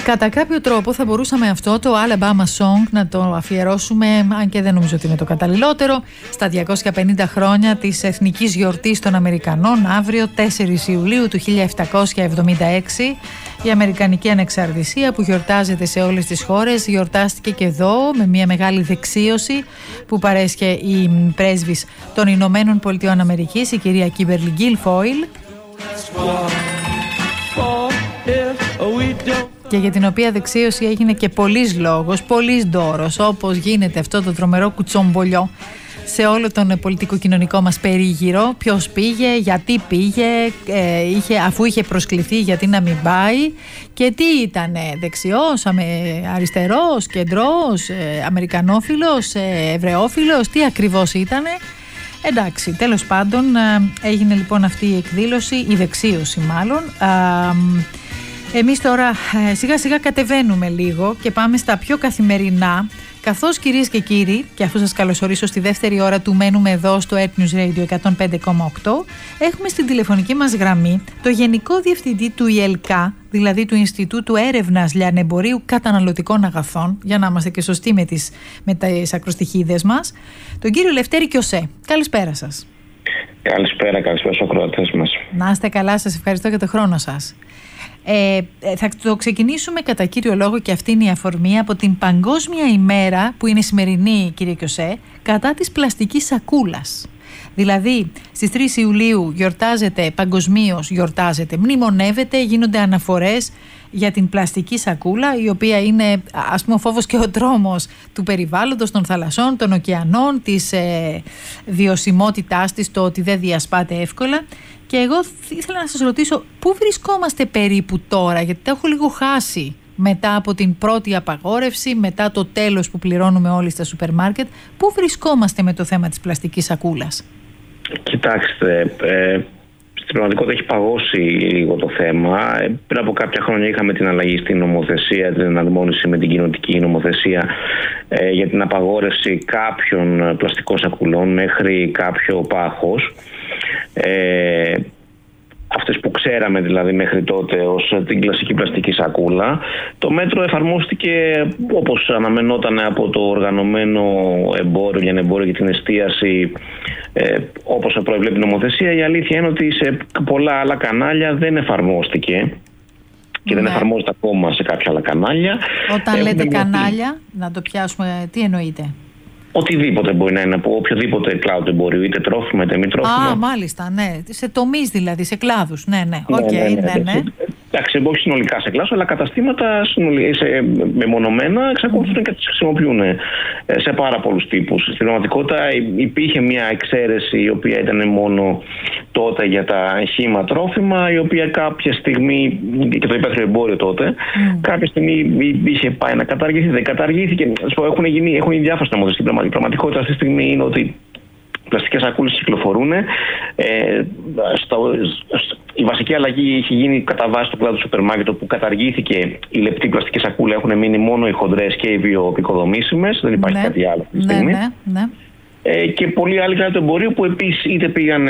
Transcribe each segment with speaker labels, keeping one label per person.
Speaker 1: Κατά κάποιο τρόπο θα μπορούσαμε αυτό το Alabama Song να το αφιερώσουμε, αν και δεν νομίζω ότι είναι το καταλληλότερο, στα 250 χρόνια της εθνικής γιορτής των Αμερικανών, αύριο 4 Ιουλίου του 1776. Η Αμερικανική Ανεξαρτησία που γιορτάζεται σε όλες τις χώρες, γιορτάστηκε και εδώ με μια μεγάλη δεξίωση που παρέσχε η πρέσβης των Ηνωμένων Πολιτειών Αμερικής, η κυρία Κίμπερλι Γκίλφόιλ, και για την οποία δεξίωση έγινε και πολλής λόγος, πολλής ντόρος, όπως γίνεται αυτό το τρομερό κουτσομπολιό σε όλο τον πολιτικο-κοινωνικό μας περίγυρο. Ποιος πήγε, γιατί πήγε, αφού είχε προσκληθεί, γιατί να μην πάει, και τι ήτανε, δεξιός, αριστερός, κεντρός, αμερικανόφιλος, εβραιόφιλος, τι ακριβώς ήτανε. Εντάξει, τέλος πάντων έγινε λοιπόν αυτή η εκδήλωση, η δεξίωση μάλλον. Εμείς τώρα σιγά σιγά κατεβαίνουμε λίγο και πάμε στα πιο καθημερινά, καθώς κυρίες και κύριοι, και αφού σας καλωσορίσω στη δεύτερη ώρα του μένουμε εδώ στο Earth News Radio 105,8, έχουμε στην τηλεφωνική μας γραμμή το Γενικό Διευθυντή του ΙΕΛΚΑ, δηλαδή του Ινστιτούτου Έρευνας Λιανεμπορίου Καταναλωτικών Αγαθών, για να είμαστε και σωστοί με τις ακροστοιχίδες μας, τον κύριο Λευτέρη Κιωσέ. Καλησπέρα σας.
Speaker 2: Καλησπέρα στους ακροατές μας.
Speaker 1: Να είστε καλά, σας ευχαριστώ για το χρόνο σας. Θα το ξεκινήσουμε κατά κύριο λόγο, και αυτή είναι η αφορμή, από την Παγκόσμια ημέρα που είναι σημερινή, κύριε Κιωσέ, κατά της πλαστικής σακούλας. Δηλαδή στις 3 Ιουλίου γιορτάζεται παγκοσμίως, μνημονεύεται, γίνονται αναφορές για την πλαστική σακούλα, η οποία είναι, ας πούμε, ο φόβος και ο τρόμος του περιβάλλοντος, των θαλασσών, των ωκεανών, της βιωσιμότητάς της, το ότι δεν διασπάται εύκολα. Και εγώ ήθελα να σας ρωτήσω, πού βρισκόμαστε περίπου τώρα, γιατί τα έχω λίγο χάσει μετά από την πρώτη απαγόρευση, μετά το τέλος που πληρώνουμε όλοι στα σούπερ μάρκετ. Πού βρισκόμαστε με το θέμα της πλαστικής σακούλας?
Speaker 2: Κοιτάξτε, στην πραγματικότητα έχει παγώσει λίγο το θέμα. Πριν από κάποια χρόνια είχαμε την αλλαγή στην νομοθεσία, την εναρμόνιση με την κοινοτική νομοθεσία για την απαγόρευση κάποιων πλαστικών σακουλών μέχρι κάποιο πάχος. Αυτές που ξέραμε δηλαδή μέχρι τότε ως την κλασική πλαστική σακούλα. Το μέτρο εφαρμόστηκε όπως αναμενόταν από το οργανωμένο εμπόριο, λιανεμπόριο και την εστίαση, όπως προβλέπει η νομοθεσία. Η αλήθεια είναι ότι σε πολλά άλλα κανάλια δεν εφαρμόστηκε και δεν εφαρμόζεται ακόμα σε κάποια άλλα κανάλια.
Speaker 1: Όταν λέτε κανάλια, να το πιάσουμε, τι εννοείτε?
Speaker 2: Οτιδήποτε μπορεί να είναι από οποιοδήποτε κλάδο εμπορίου, είτε τρόφιμα είτε μη τρόφιμα.
Speaker 1: Α, μάλιστα, ναι. Σε τομείς δηλαδή, σε κλάδους. Ναι.
Speaker 2: Εντάξει, όχι συνολικά σε κλάδους, αλλά καταστήματα μεμονωμένα εξακολουθούν και τις χρησιμοποιούν σε πάρα πολλούς τύπους. Στην πραγματικότητα υπήρχε μια εξαίρεση, η οποία ήταν μόνο τότε για τα χύμα τρόφιμα, η οποία κάποια στιγμή, και το υπαίθριο εμπόριο τότε, κάποια στιγμή είχε πάει να καταργηθεί. Δεν καταργήθηκε. Έχουν γίνει διάφορες νομοθεσίες. Η πραγματικότητα αυτή τη στιγμή είναι ότι οι πλαστικές σακούλες κυκλοφορούν. Η βασική αλλαγή έχει γίνει κατά βάση του κλάδου του σούπερ μάρκετ, όπου καταργήθηκε η λεπτή πλαστική σακούλα. Έχουν μείνει μόνο οι χοντρές και οι βιοοικοδομήσιμες. Δεν υπάρχει κάτι άλλο αυτή τη στιγμή. Και πολλοί άλλοι κλάδοι του εμπορίου που επίσης είτε πήγαν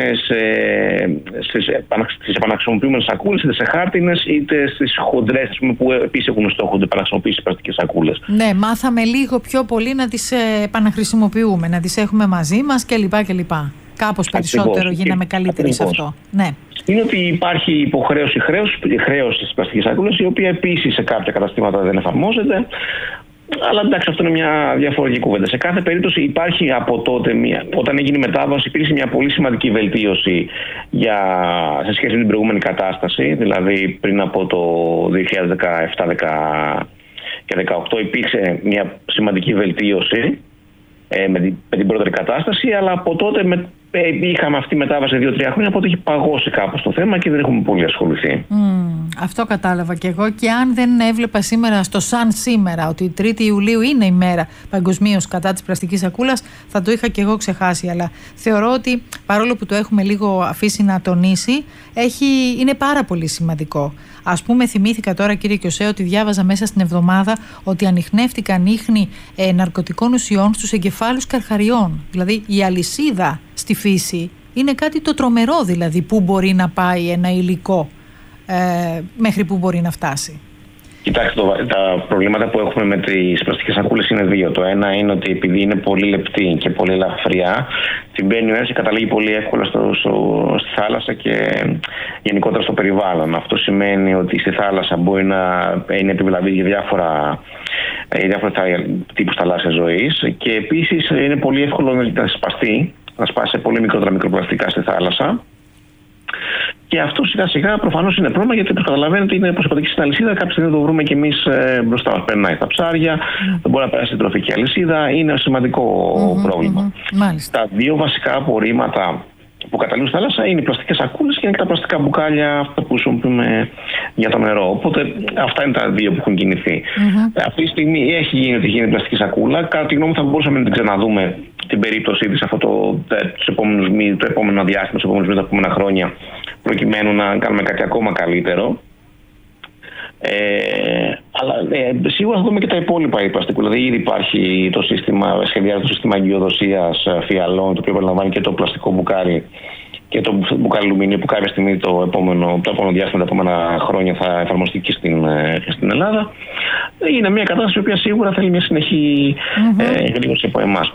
Speaker 2: στις επαναχρησιμοποιούμενες σακούλες, είτε σε χάρτινες, είτε στις χοντρές, που επίσης έχουν στόχο να επαναχρησιμοποιήσει πλαστικές σακούλες.
Speaker 1: Ναι, μάθαμε λίγο πιο πολύ να τις επαναχρησιμοποιούμε, να τις έχουμε μαζί μας κλπ. Κάπως περισσότερο γίναμε καλύτεροι σε αυτό. Ναι.
Speaker 2: Είναι ότι υπάρχει υποχρέωση χρέωση στις πλαστικές σακούλες, η οποία επίσης σε κάποια καταστήματα δεν εφαρμόζεται. Αλλά εντάξει, αυτό είναι μια διαφορετική κουβέντα. Σε κάθε περίπτωση υπάρχει από τότε, όταν έγινε η μετάβαση, υπήρξε μια πολύ σημαντική βελτίωση σε σχέση με την προηγούμενη κατάσταση. Δηλαδή πριν από το 2017 και 2018 υπήρξε μια σημαντική βελτίωση με την πρώτη κατάσταση, αλλά από τότε είχαμε αυτή τη μετάβαση 2-3 χρόνια, οπότε έχει παγώσει κάπως το θέμα και δεν έχουμε πολύ ασχοληθεί.
Speaker 1: Αυτό κατάλαβα κι εγώ, και αν δεν έβλεπα σήμερα στο Sun σήμερα ότι η 3η Ιουλίου είναι η μέρα παγκοσμίως κατά της πλαστικής σακούλας, θα το είχα κι εγώ ξεχάσει. Αλλά θεωρώ ότι παρόλο που το έχουμε λίγο αφήσει να τονίσει, είναι πάρα πολύ σημαντικό. Ας πούμε, θυμήθηκα τώρα, κύριε Κιωσέ, ότι διάβαζα μέσα στην εβδομάδα ότι ανιχνεύτηκαν ίχνη ναρκωτικών ουσιών στους εγκεφάλους καρχαριών. Δηλαδή η αλυσίδα στη φύση είναι κάτι το τρομερό, δηλαδή πού μπορεί να πάει ένα υλικό, μέχρι πού μπορεί να φτάσει.
Speaker 2: Κοιτάξτε, τα προβλήματα που έχουμε με τις πλαστικές σακούλες είναι δύο. Το ένα είναι ότι επειδή είναι πολύ λεπτή και πολύ ελαφριά, την μπαίνει ο αέρας και καταλήγει πολύ εύκολα στη θάλασσα και γενικότερα στο περιβάλλον. Αυτό σημαίνει ότι στη θάλασσα μπορεί να είναι επιβλαβή για διάφορα τύπους θαλάσσιας ζωής και επίσης είναι πολύ εύκολο να σπαστεί, να σπάσει πολύ μικροπλαστικά στη θάλασσα. Και αυτό σιγά σιγά προφανώς είναι πρόβλημα, γιατί όπως καταλαβαίνετε είναι προσωπική στην αλυσίδα. Κάποια στιγμή το βρούμε και εμείς μπροστά μας. Περνάει τα ψάρια, δεν μπορεί να περάσει στην τροφική αλυσίδα. Είναι ένα σημαντικό πρόβλημα. Τα δύο βασικά απορρίμματα που καταλήγουν στη θάλασσα είναι οι πλαστικές σακούλες και είναι και τα πλαστικά μπουκάλια, αυτά που χρησιμοποιούμε για το νερό. Οπότε αυτά είναι τα δύο που έχουν κινηθεί. Αυτή τη στιγμή έχει γίνει ότι γίνει πλαστική σακούλα. Κατά τη γνώμη μου, θα μπορούσαμε να την ξαναδούμε την περίπτωσή της αυτό το επόμενο διάστημα, τους επόμενους μήνες, τα επόμενα χρόνια, προκειμένου να κάνουμε κάτι ακόμα καλύτερο. Αλλά σίγουρα θα δούμε και τα υπόλοιπα πλαστικού. Δηλαδή, ήδη υπάρχει το σύστημα, σχεδιάζεται το σύστημα εγκυοδοσίας φιαλών, το οποίο περιλαμβάνει και το πλαστικό μπουκάλι και το μπουκάλι αλουμινίου, που κάποια στιγμή το επόμενο διάστημα, τα επόμενα χρόνια θα εφαρμοστεί και στην Ελλάδα. Είναι μια κατάσταση που σίγουρα θέλει μια συνεχή γρήγορση από εμάς.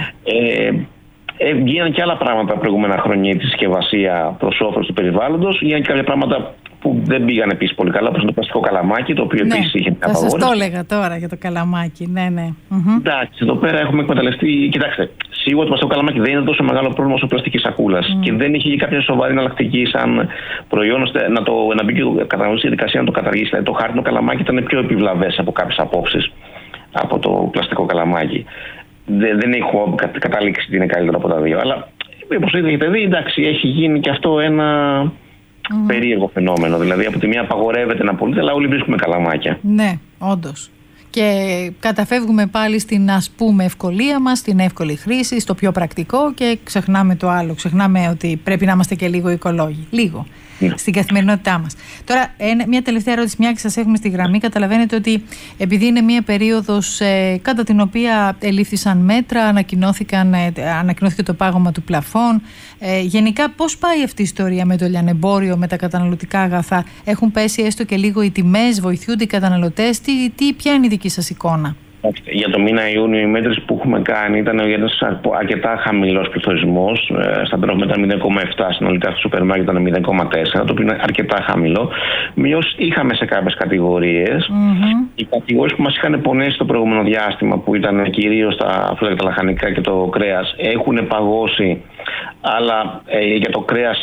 Speaker 2: Γίνανε και άλλα πράγματα τα προηγούμενα χρόνια η συσκευασία προς όφελος του περιβάλλοντος. Γίνανε και κάποια πράγματα που δεν πήγαν επίσης πολύ καλά, όπως το πλαστικό καλαμάκι, το οποίο επίσης είχε μια απαγόρευση.
Speaker 1: Θα σας το έλεγα τώρα για το καλαμάκι.
Speaker 2: Εντάξει, εδώ πέρα έχουμε εκμεταλλευτεί. Κοιτάξτε, σίγουρα το πλαστικό καλαμάκι δεν είναι τόσο μεγάλο πρόβλημα όσο πλαστική σακούλα και δεν είχε κάποια σοβαρή εναλλακτική σαν προϊόν ώστε να μπει και ο καταναλωτής στη διαδικασία να το καταργήσει. Δηλαδή, το χάρτινο καλαμάκι ήταν πιο επιβλαβές από κάποιες απόψεις από το πλαστικό καλαμάκι. Δεν έχω καταλήξει ότι είναι καλύτερο από τα δύο. Αλλά όπως έχετε δει, εντάξει, έχει γίνει και αυτό ένα περίεργο φαινόμενο. Δηλαδή, από τη μία απαγορεύεται να πωλείται, αλλά όλοι βρίσκουμε καλαμάκια.
Speaker 1: Ναι, όντως. Και καταφεύγουμε πάλι στην, ας πούμε, ευκολία μας, στην εύκολη χρήση, στο πιο πρακτικό και ξεχνάμε το άλλο. Ξεχνάμε ότι πρέπει να είμαστε και λίγο οικολόγοι. Λίγο. Στην καθημερινότητά μας. Τώρα, μια τελευταία ερώτηση, μια και σας έχουμε στη γραμμή. Καταλαβαίνετε ότι επειδή είναι μια περίοδος κατά την οποία ελήφθησαν μέτρα, ανακοινώθηκε το πάγωμα του πλαφών. Γενικά, πώς πάει αυτή η ιστορία με το λιανεμπόριο, με τα καταναλωτικά αγαθά? Έχουν πέσει έστω και λίγο οι τιμές, βοηθούνται οι καταναλωτές? Ποια είναι η δική σας εικόνα?
Speaker 2: Για το μήνα Ιούνιο, οι μέτρες που έχουμε κάνει ήταν αρκετά χαμηλός πληθωρισμός. Στα τρόφιμα ήταν 0,7, συνολικά στο σούπερ μάρκετ ήταν 0,4, το οποίο είναι αρκετά χαμηλό. Μειώσεις είχαμε σε κάποιες κατηγορίες. Οι κατηγορίες που μας είχαν πονέσει το προηγούμενο διάστημα, που ήταν κυρίως τα φρούτα και τα λαχανικά και το κρέας, έχουν παγώσει. Αλλά για το κρέας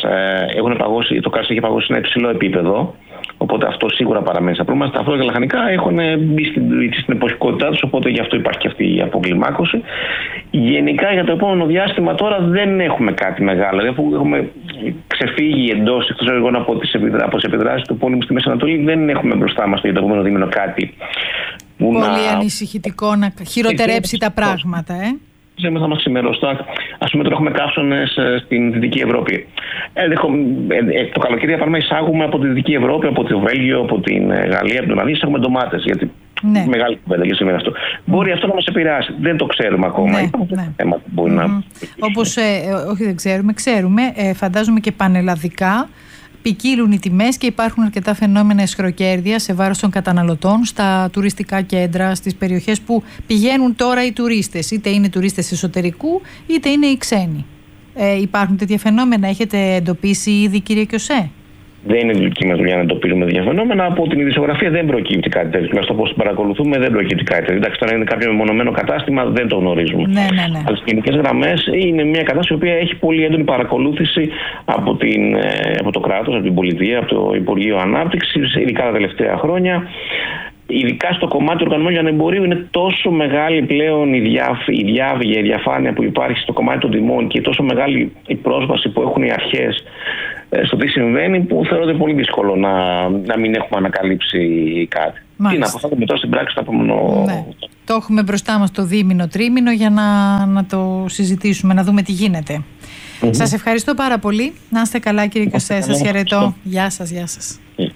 Speaker 2: το κρέας έχει παγώσει σε ένα υψηλό επίπεδο. Οπότε αυτό σίγουρα παραμένει στα πρόβλημα. Τα φρούτα και λαχανικά έχουν μπει στην εποχικότητά τους, οπότε γι' αυτό υπάρχει και αυτή η αποκλιμάκωση. Γενικά για το επόμενο διάστημα τώρα δεν έχουμε κάτι μεγάλο. Δηλαδή, αφού έχουμε ξεφύγει εκτός από τις επιδράσεις του πόλεμου στη Μέση Ανατολή, δεν έχουμε μπροστά μας για το επόμενο δίμηνο κάτι που
Speaker 1: πολύ ανησυχητικό να χειροτερέψει τα πράγματα,
Speaker 2: Δεν θα μας ξημερώσει. Ας πούμε, τώρα έχουμε καύσωνες στην Δυτική Ευρώπη. Το καλοκαίρι, για παράδειγμα, εισάγουμε από τη Δυτική Ευρώπη, από το Βέλγιο, από την Γαλλία, από την Ολλανδία, εισάγουμε ντομάτες. Γιατί μεγάλη κουβέντα και σημαίνει αυτό. Μπορεί αυτό να μας επηρεάσει. Δεν το ξέρουμε ακόμα. Θέμα που μπορεί να.
Speaker 1: Όπως, όχι, δεν ξέρουμε. Φαντάζομαι και πανελλαδικά. Ποικίλουν οι τιμές και υπάρχουν αρκετά φαινόμενα αισχροκέρδεια σε βάρος των καταναλωτών στα τουριστικά κέντρα, στις περιοχές που πηγαίνουν τώρα οι τουρίστες. Είτε είναι τουρίστες εσωτερικού, είτε είναι οι ξένοι. Υπάρχουν τέτοια φαινόμενα, έχετε εντοπίσει ήδη, κύριε Κιωσέ?
Speaker 2: Δεν είναι δική μας δουλειά να εντοπίζουμε τέτοια φαινόμενα. Από την ειδησιογραφία δεν προκύπτει κάτι τέτοιο. Τουλάχιστον όπως την παρακολουθούμε, δεν προκύπτει κάτι τέτοιο. Εντάξει, τώρα είναι κάποιο μεμονωμένο κατάστημα, δεν το γνωρίζουμε. Αλλά στις γενικές γραμμές είναι μια κατάσταση η οποία έχει πολύ έντονη παρακολούθηση από το κράτος, από την πολιτεία, από το Υπουργείο Ανάπτυξης, ειδικά τα τελευταία χρόνια. Ειδικά στο κομμάτι του οργανωμένου λιανεμπορίου είναι τόσο μεγάλη πλέον η διαφάνεια που υπάρχει στο κομμάτι των τιμών και τόσο μεγάλη η πρόσβαση που έχουν οι αρχές στο τι συμβαίνει, που θεωρείται πολύ δύσκολο να μην έχουμε ανακαλύψει κάτι. Τι να αποφάσουμε τώρα στην πράξη το επόμενο.
Speaker 1: Το έχουμε μπροστά μας το δίμηνο, τρίμηνο για να το συζητήσουμε, να δούμε τι γίνεται. Σας ευχαριστώ πάρα πολύ. Να είστε καλά, κύριε Κιωσέ. Σας χαιρετώ. Γεια σας.